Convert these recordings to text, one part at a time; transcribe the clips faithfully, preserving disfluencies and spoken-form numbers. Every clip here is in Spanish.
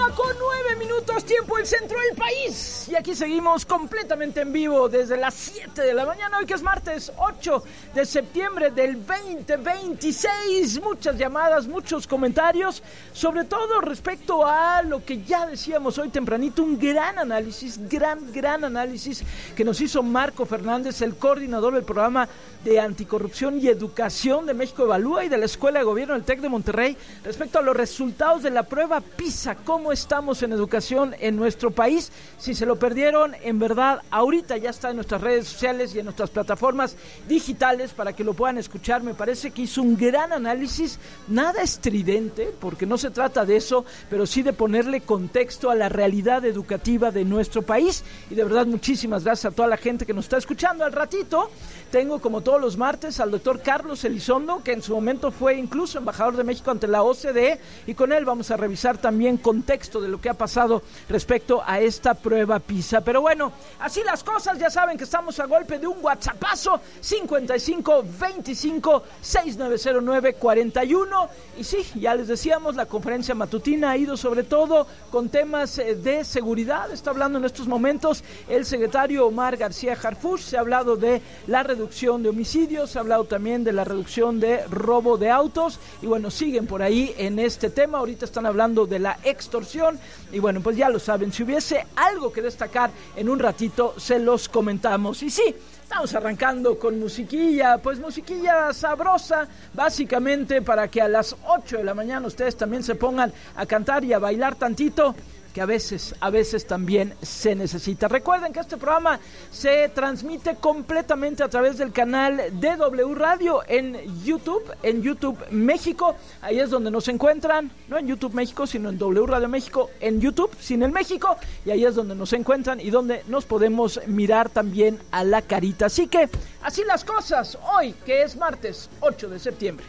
con nueve minutos, tiempo el centro del país. Y aquí seguimos completamente en vivo desde las siete de la mañana, hoy que es martes ocho de septiembre del veinte veintiséis. Muchas llamadas, muchos comentarios, sobre todo respecto a lo que ya decíamos hoy tempranito, un gran análisis, gran, gran análisis que nos hizo Marco Fernández, el coordinador del programa de anticorrupción y educación de México Evalúa y de la Escuela de Gobierno del TEC de Monterrey, respecto a los resultados de la prueba PISA, cómo estamos en educación en nuestro país. Si se lo perdieron, en verdad, ahorita ya está en nuestras redes sociales y en nuestras plataformas digitales para que lo puedan escuchar. Me parece que hizo un gran análisis, nada estridente, porque no se trata de eso, pero sí de ponerle contexto a la realidad educativa de nuestro país. Y de verdad, muchísimas gracias a toda la gente que nos está escuchando. Al ratito tengo, como todos los martes, al doctor Carlos Elizondo, que en su momento fue incluso embajador de México ante la O C D E, y con él vamos a revisar también contexto de lo que ha pasado respecto a esta prueba PISA. Pero bueno, así las cosas, ya saben que estamos a golpe de un WhatsAppazo, cincuenta y cinco veinticinco sesenta y nueve cero nueve cuarenta y uno. Y sí, ya les decíamos, la conferencia matutina ha ido sobre todo con temas de seguridad. Está hablando en estos momentos el secretario Omar García Harfuch. Se ha hablado de la reducción de homicidios, se ha hablado también de la reducción de robo de autos, y bueno, siguen por ahí en este tema. Ahorita están hablando de la extorsión, y bueno, pues ya lo saben, si hubiese algo que destacar en un ratito, se los comentamos. Y sí, estamos arrancando con musiquilla, pues musiquilla sabrosa, básicamente para que a las ocho de la mañana ustedes también se pongan a cantar y a bailar tantito, que a veces, a veces también se necesita. Recuerden que este programa se transmite completamente a través del canal de W Radio en YouTube, en YouTube México. Ahí es donde nos encuentran, no en YouTube México, sino en W Radio México, en YouTube, sin el México, y ahí es donde nos encuentran y donde nos podemos mirar también a la carita. Así que, así las cosas, hoy, que es martes ocho de septiembre.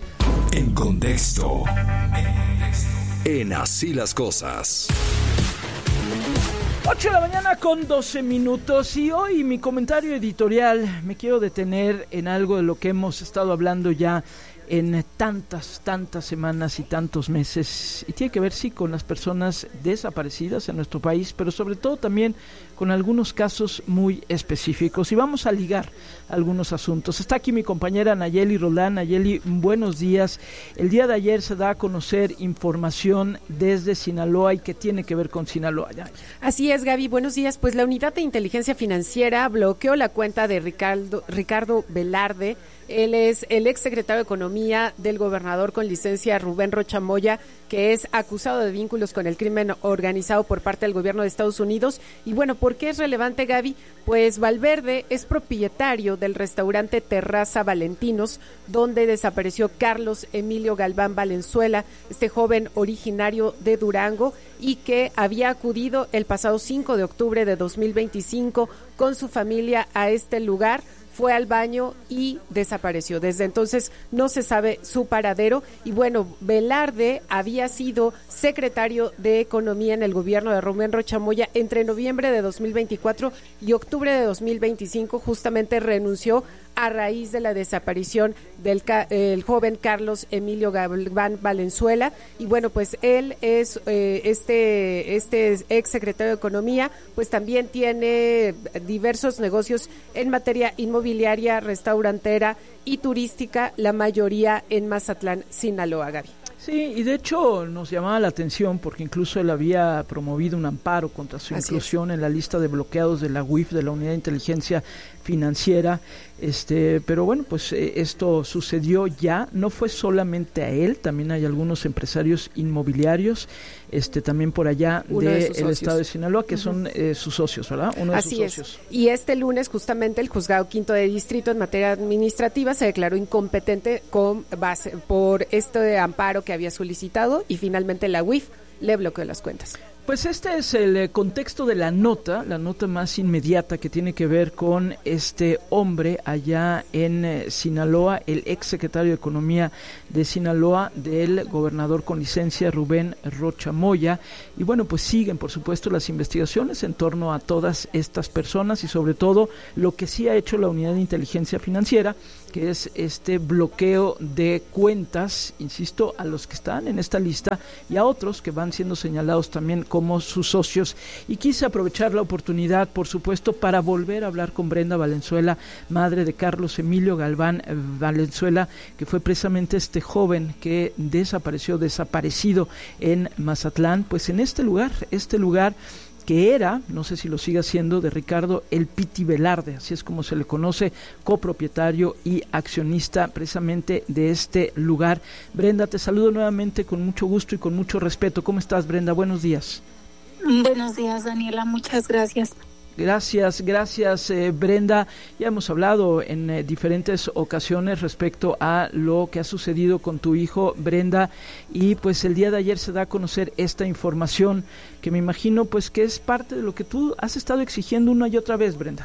En contexto. En Así las Cosas. ocho de la mañana con doce minutos, y hoy mi comentario editorial me quiero detener en algo de lo que hemos estado hablando ya en tantas, tantas semanas y tantos meses, y tiene que ver sí con las personas desaparecidas en nuestro país, pero sobre todo también con algunos casos muy específicos, y vamos a ligar algunos asuntos. Está aquí mi compañera Nayeli Roldán. Nayeli, buenos días. El día de ayer se da a conocer información desde Sinaloa y que tiene que ver con Sinaloa. Así es, Gaby, buenos días. Pues la Unidad de Inteligencia Financiera bloqueó la cuenta de Ricardo, Ricardo Velarde. Él es el exsecretario de Economía del gobernador con licencia Rubén Rocha Moya, que es acusado de vínculos con el crimen organizado por parte del gobierno de Estados Unidos. Y bueno, ¿por qué es relevante, Gaby? Pues Valverde es propietario del restaurante Terraza Valentinos, donde desapareció Carlos Emilio Galván Valenzuela, este joven originario de Durango, y que había acudido el pasado cinco de octubre de dos mil veinticinco con su familia a este lugar. Fue al baño y desapareció. Desde entonces no se sabe su paradero. Y bueno, Velarde había sido secretario de Economía en el gobierno de Rubén Rocha Moya entre noviembre de dos mil veinticuatro y octubre de dos mil veinticinco. Justamente renunció a raíz de la desaparición del el joven Carlos Emilio Galván Valenzuela. Y bueno, pues él es eh, este este ex secretario de Economía, pues también tiene diversos negocios en materia inmobiliaria, restaurantera y turística, la mayoría en Mazatlán, Sinaloa, Gaby. Sí, y de hecho nos llamaba la atención porque incluso él había promovido un amparo contra su Así inclusión es. en la lista de bloqueados de la U I F, de la Unidad de Inteligencia Financiera, este, pero bueno, pues eh, esto sucedió ya. No fue solamente a él, también hay algunos empresarios inmobiliarios, este, también por allá del de estado de Sinaloa, que uh-huh. son eh, sus socios, ¿verdad? Uno de Así sus es. socios. Y este lunes justamente el juzgado quinto de distrito en materia administrativa se declaró incompetente con base por este amparo que había solicitado, y finalmente la U I F le bloqueó las cuentas. Pues este es el contexto de la nota, la nota más inmediata que tiene que ver con este hombre allá en eh, Sinaloa, el ex secretario de Economía de Sinaloa, del gobernador con licencia Rubén Rocha Moya. Y bueno, pues siguen por supuesto las investigaciones en torno a todas estas personas y sobre todo lo que sí ha hecho la Unidad de Inteligencia Financiera, que es este bloqueo de cuentas, insisto, a los que están en esta lista y a otros que van siendo señalados también como sus socios. Y quise aprovechar la oportunidad, por supuesto, para volver a hablar con Brenda Valenzuela, madre de Carlos Emilio Galván Valenzuela, que fue precisamente este joven que desapareció, desaparecido en Mazatlán, pues en este lugar, este lugar que era, no sé si lo sigue siendo, de Ricardo El Piti Velarde, así es como se le conoce, copropietario y accionista precisamente de este lugar. Brenda, te saludo nuevamente con mucho gusto y con mucho respeto. ¿Cómo estás, Brenda? Buenos días. Buenos días, Daniela, muchas gracias. Gracias, gracias eh, Brenda. Ya hemos hablado en eh, diferentes ocasiones respecto a lo que ha sucedido con tu hijo, Brenda, y pues el día de ayer se da a conocer esta información que me imagino pues que es parte de lo que tú has estado exigiendo una y otra vez, Brenda.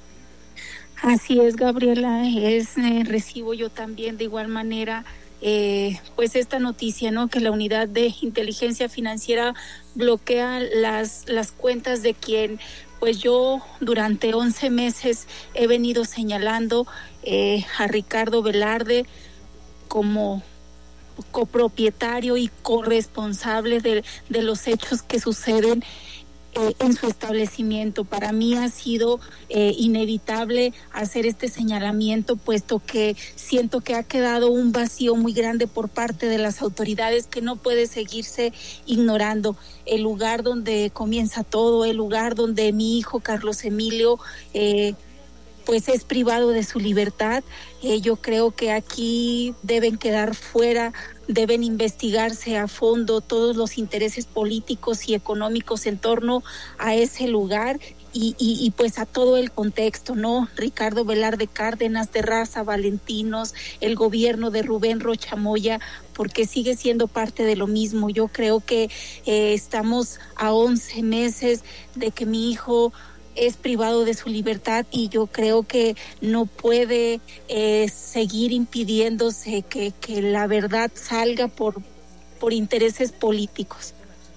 Así es, Gabriela, es eh, recibo yo también de igual manera eh, pues esta noticia, ¿no? Que la Unidad de Inteligencia Financiera bloquea las las cuentas de quien pues yo durante once meses he venido señalando eh, a Ricardo Velarde como copropietario y corresponsable de, de los hechos que suceden eh, en su establecimiento. Para mí ha sido eh, inevitable hacer este señalamiento, puesto que siento que ha quedado un vacío muy grande por parte de las autoridades que no puede seguirse ignorando. El lugar donde comienza todo, el lugar donde mi hijo Carlos Emilio eh, pues es privado de su libertad. Eh, yo creo que aquí deben quedar fuera, deben investigarse a fondo todos los intereses políticos y económicos en torno a ese lugar y, y, y pues a todo el contexto, ¿no? Ricardo Velarde Cárdenas, de Raza, Valentinos, el gobierno de Rubén Rocha Moya, porque sigue siendo parte de lo mismo. Yo creo que eh, estamos a once meses de que mi hijo es privado de su libertad y yo creo que no puede eh, seguir impidiéndose que, que la verdad salga por, por intereses políticos.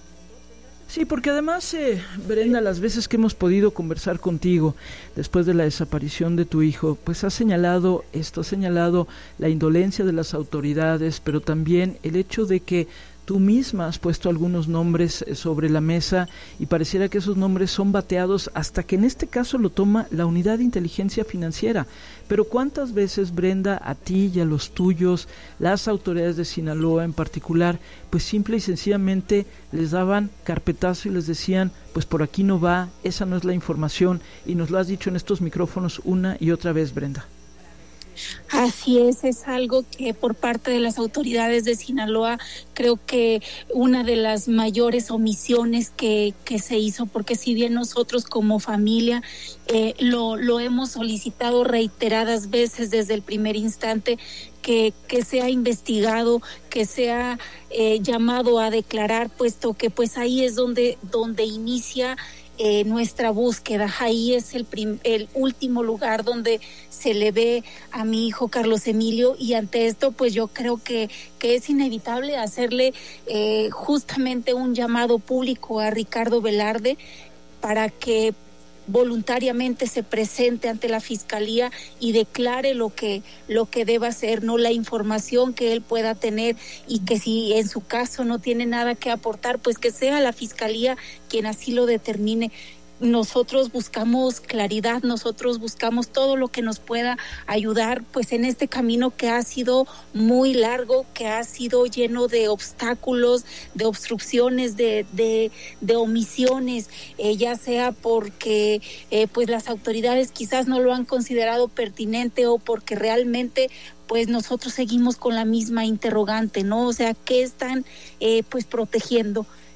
Sí, porque además, eh, Brenda, las veces que hemos podido conversar contigo después de la desaparición de tu hijo, pues has señalado esto, has señalado la indolencia de las autoridades, pero también el hecho de que tú misma has puesto algunos nombres sobre la mesa y pareciera que esos nombres son bateados hasta que en este caso lo toma la Unidad de Inteligencia Financiera. Pero ¿cuántas veces, Brenda, a ti y a los tuyos, las autoridades de Sinaloa en particular, pues simple y sencillamente les daban carpetazo y les decían, pues por aquí no va, esa no es la información, y nos lo has dicho en estos micrófonos una y otra vez, Brenda? Así es, es algo que por parte de las autoridades de Sinaloa creo que una de las mayores omisiones que, que se hizo, porque si bien nosotros como familia eh, lo, lo hemos solicitado reiteradas veces desde el primer instante, que, que sea investigado, que sea eh, llamado a declarar, puesto que pues ahí es donde, donde inicia Eh, nuestra búsqueda. Ahí es el, prim, el último lugar donde se le ve a mi hijo Carlos Emilio, y ante esto pues yo creo que, que es inevitable hacerle eh, justamente un llamado público a Ricardo Velarde para que voluntariamente se presente ante la fiscalía y declare lo que lo que deba hacer, no la información que él pueda tener, y que si en su caso no tiene nada que aportar, pues que sea la fiscalía quien así lo determine. Nosotros buscamos claridad, nosotros buscamos todo lo que nos pueda ayudar pues en este camino que ha sido muy largo, que ha sido lleno de obstáculos, de obstrucciones, de, de, de omisiones, eh, ya sea porque eh, pues las autoridades quizás no lo han considerado pertinente o porque realmente pues nosotros seguimos con la misma interrogante, ¿no? O sea, ¿qué están eh, pues protegiendo?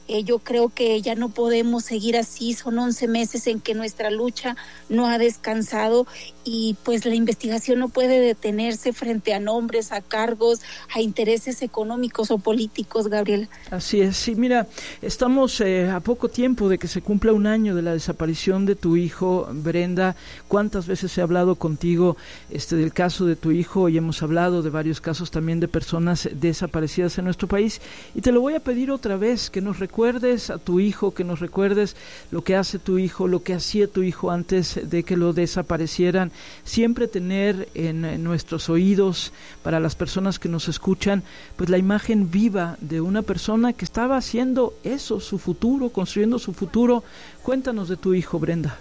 Eh, yo creo que ya no podemos seguir así, son once meses en que nuestra lucha no ha descansado y pues la investigación no puede detenerse frente a nombres, a cargos, a intereses económicos o políticos, Gabriela. Así es, sí, mira, estamos eh, a poco tiempo de que se cumpla un año de la desaparición de tu hijo, Brenda. ¿Cuántas veces he hablado contigo este del caso de tu hijo y hemos hablado de varios casos también de personas desaparecidas en nuestro país? Y te lo voy a pedir otra vez, que nos recuerdes a tu hijo, que nos recuerdes lo que hace tu hijo, lo que hacía tu hijo antes de que lo desaparecieran. Siempre tener en, en nuestros oídos, para las personas que nos escuchan, pues la imagen viva de una persona que estaba haciendo eso, su futuro, construyendo su futuro. Cuéntanos de tu hijo, Brenda.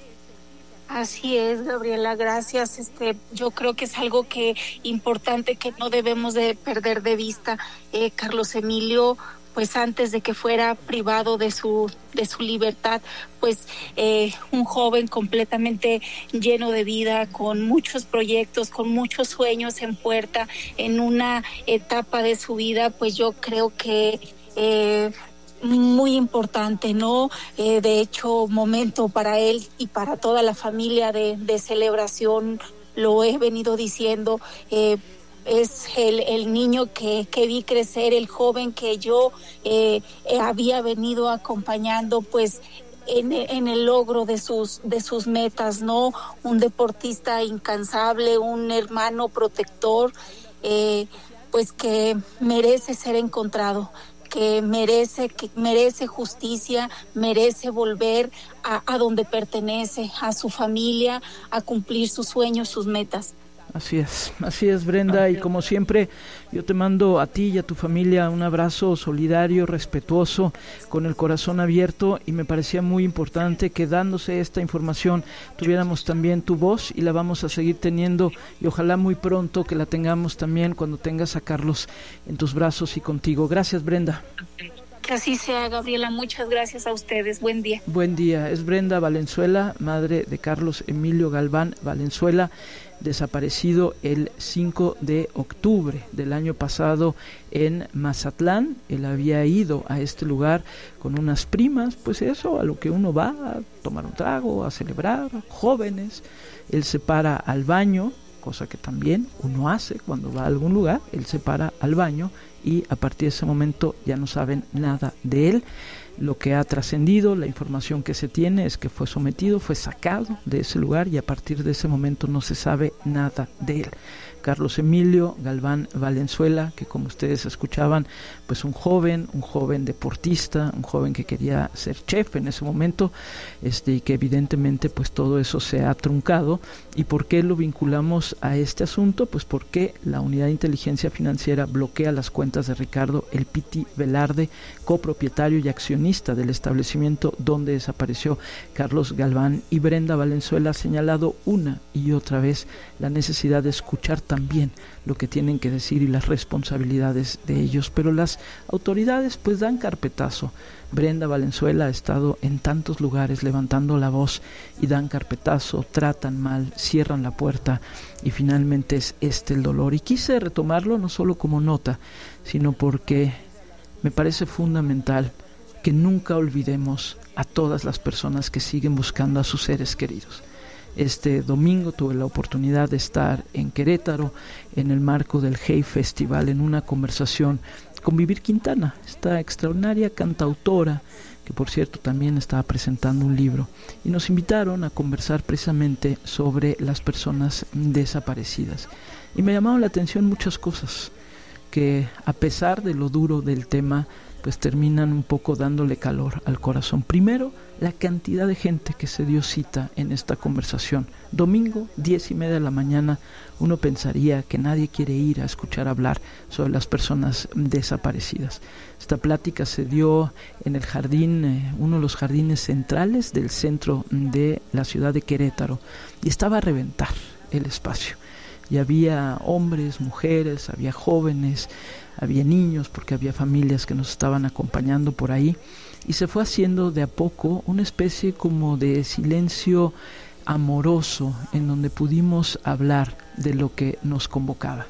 Así es, Gabriela, gracias. Este, yo creo que es algo que importante que no debemos de perder de vista. Eh, Carlos Emilio, pues antes de que fuera privado de su de su libertad, pues eh, un joven completamente lleno de vida, con muchos proyectos, con muchos sueños en puerta, en una etapa de su vida, pues yo creo que eh, muy importante, ¿no? Eh, de hecho, momento para él y para toda la familia de, de celebración, lo he venido diciendo, eh, es el, el niño que, que vi crecer, el joven que yo eh, eh, había venido acompañando, pues en, en el logro de sus, de sus metas, ¿no? Un deportista incansable, un hermano protector, eh, pues que merece ser encontrado, que merece, que merece justicia, merece volver a, a donde pertenece, a su familia, a cumplir sus sueños, sus metas. Así es, así es, Brenda, y como siempre yo te mando a ti y a tu familia un abrazo solidario, respetuoso, con el corazón abierto, y me parecía muy importante que dándose esta información tuviéramos también tu voz, y la vamos a seguir teniendo, y ojalá muy pronto que la tengamos también cuando tengas a Carlos en tus brazos y contigo. Gracias, Brenda. Que así sea, Gabriela, muchas gracias a ustedes, buen día. Buen día, es Brenda Valenzuela, madre de Carlos Emilio Galván Valenzuela, desaparecido el cinco de octubre del año pasado en Mazatlán. Él había ido a este lugar con unas primas, pues eso, a lo que uno va, a tomar un trago, a celebrar, jóvenes. Él se para al baño, cosa que también uno hace cuando va a algún lugar, él se para al baño y a partir de ese momento ya no saben nada de él. Lo que ha trascendido, la información que se tiene es que fue sometido, fue sacado de ese lugar y a partir de ese momento no se sabe nada de él. Carlos Emilio Galván Valenzuela, que como ustedes escuchaban, pues un joven, un joven deportista, un joven que quería ser chef en ese momento, este, y que evidentemente pues todo eso se ha truncado. ¿Y por qué lo vinculamos a este asunto? Pues porque la Unidad de Inteligencia Financiera bloquea las cuentas de Ricardo El Piti Velarde, copropietario y accionista del establecimiento donde desapareció Carlos Galván, y Brenda Valenzuela ha señalado una y otra vez la necesidad de escuchar también lo que tienen que decir y las responsabilidades de ellos, pero las autoridades pues dan carpetazo. Brenda Valenzuela ha estado en tantos lugares levantando la voz y dan carpetazo, tratan mal, cierran la puerta y finalmente es este el dolor. Y quise retomarlo no solo como nota, sino porque me parece fundamental que nunca olvidemos a todas las personas que siguen buscando a sus seres queridos. Este domingo tuve la oportunidad de estar en Querétaro en el marco del Hey Festival en una conversación con Vivir Quintana, esta extraordinaria cantautora que por cierto también estaba presentando un libro, y nos invitaron a conversar precisamente sobre las personas desaparecidas. Y me llamaron la atención muchas cosas que a pesar de lo duro del tema pues terminan un poco dándole calor al corazón. Primero, la cantidad de gente que se dio cita en esta conversación. Domingo, diez y media de la mañana, uno pensaría que nadie quiere ir a escuchar hablar sobre las personas desaparecidas. Esta plática se dio en el jardín, eh, uno de los jardines centrales del centro de la ciudad de Querétaro, y estaba a reventar el espacio. Y había hombres, mujeres, había jóvenes, había niños, porque había familias que nos estaban acompañando por ahí, y se fue haciendo de a poco una especie como de silencio amoroso en donde pudimos hablar de lo que nos convocaba.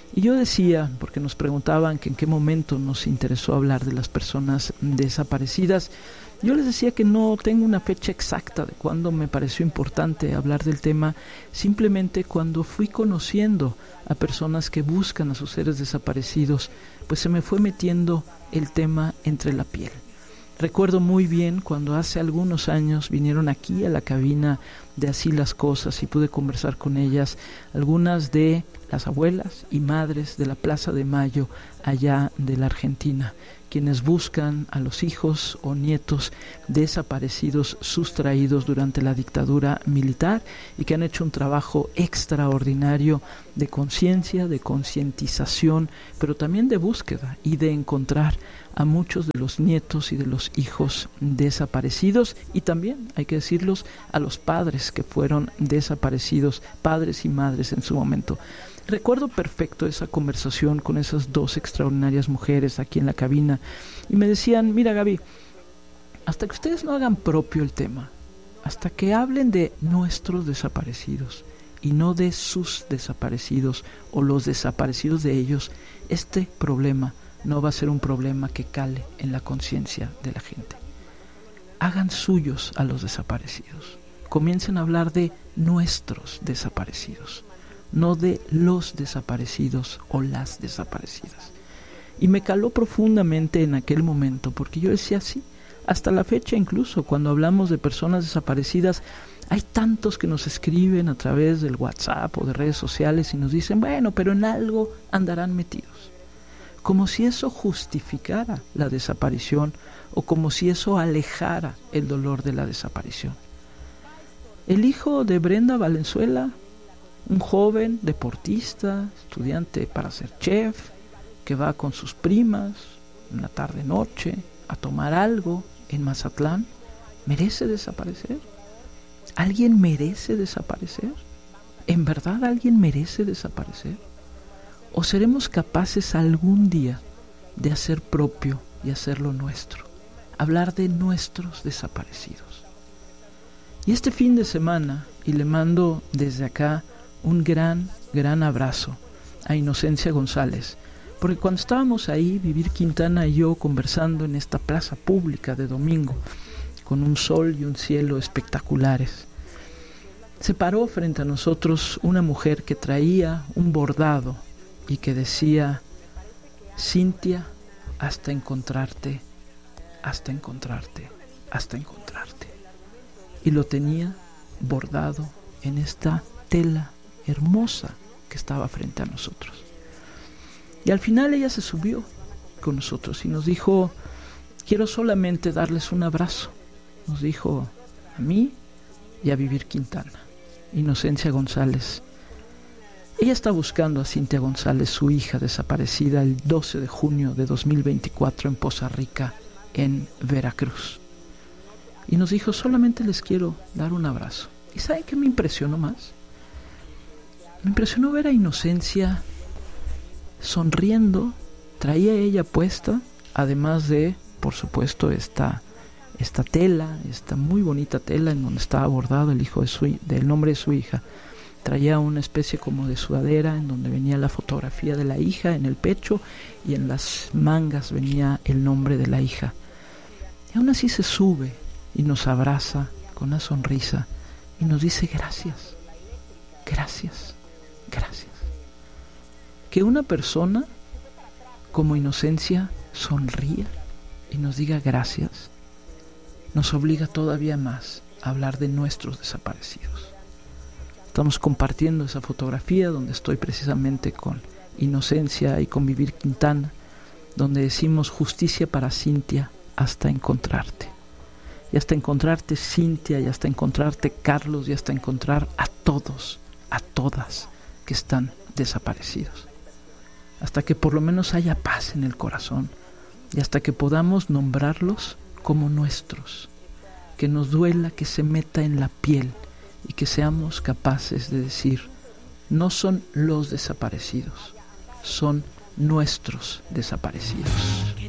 Y yo decía, porque nos preguntaban que en qué momento nos interesó hablar de las personas desaparecidas, yo les decía que no tengo una fecha exacta de cuándo me pareció importante hablar del tema, simplemente cuando fui conociendo a personas que buscan a sus seres desaparecidos, pues se me fue metiendo el tema entre la piel. Recuerdo muy bien cuando hace algunos años vinieron aquí a la cabina de Así las Cosas y pude conversar con ellas, algunas de las abuelas y madres de la Plaza de Mayo allá de la Argentina, quienes buscan a los hijos o nietos desaparecidos, sustraídos durante la dictadura militar y que han hecho un trabajo extraordinario de conciencia, de concientización, pero también de búsqueda y de encontrar a muchos de los nietos y de los hijos desaparecidos, y también, hay que decirlos, a los padres que fueron desaparecidos, padres y madres en su momento. Recuerdo perfecto esa conversación con esas dos extraordinarias mujeres aquí en la cabina y me decían, mira Gaby, hasta que ustedes no hagan propio el tema, hasta que hablen de nuestros desaparecidos y no de sus desaparecidos o los desaparecidos de ellos, este problema no va a ser un problema que cale en la conciencia de la gente. Hagan suyos a los desaparecidos, comiencen a hablar de nuestros desaparecidos, no de los desaparecidos o las desaparecidas. Y me caló profundamente en aquel momento, porque yo decía sí, hasta la fecha incluso cuando hablamos de personas desaparecidas, hay tantos que nos escriben a través del WhatsApp o de redes sociales y nos dicen, bueno, pero en algo andarán metidos. Como si eso justificara la desaparición o como si eso alejara el dolor de la desaparición. El hijo de Brenda Valenzuela, un joven deportista, estudiante para ser chef, que va con sus primas una tarde-noche a tomar algo en Mazatlán, ¿merece desaparecer? ¿Alguien merece desaparecer? ¿En verdad alguien merece desaparecer? ¿O seremos capaces algún día de hacer propio y hacerlo nuestro? Hablar de nuestros desaparecidos. Y este fin de semana, y le mando desde acá un gran, gran abrazo a Inocencia González, porque cuando estábamos ahí, Vivir Quintana y yo, conversando en esta plaza pública de domingo, con un sol y un cielo espectaculares, se paró frente a nosotros una mujer que traía un bordado y que decía, Cintia, hasta encontrarte, hasta encontrarte, hasta encontrarte. Y lo tenía bordado en esta tela hermosa que estaba frente a nosotros. Y al final ella se subió con nosotros y nos dijo, quiero solamente darles un abrazo. Nos dijo a mí y a Vivir Quintana. Inocencia González. Ella está buscando a Cintia González, su hija desaparecida el doce de junio de dos mil veinticuatro en Poza Rica, en Veracruz. Y nos dijo, solamente les quiero dar un abrazo. ¿Y saben qué me impresionó más? Me impresionó ver a Inocencia sonriendo, traía ella puesta, además de, por supuesto, esta, esta tela, esta muy bonita tela en donde estaba bordado el hijo de su, del nombre de su hija. Traía una especie como de sudadera en donde venía la fotografía de la hija en el pecho y en las mangas venía el nombre de la hija. Y aún así se sube y nos abraza con una sonrisa y nos dice gracias, gracias, gracias. Que una persona como Inocencia sonría y nos diga gracias nos obliga todavía más a hablar de nuestros desaparecidos. Estamos compartiendo esa fotografía donde estoy precisamente con Inocencia y con Vivir Quintana, donde decimos justicia para Cintia hasta encontrarte. Y hasta encontrarte Cintia, y hasta encontrarte Carlos, y hasta encontrar a todos, a todas que están desaparecidos. Hasta que por lo menos haya paz en el corazón y hasta que podamos nombrarlos como nuestros, que nos duela, que se meta en la piel y que seamos capaces de decir, no son los desaparecidos, son nuestros desaparecidos.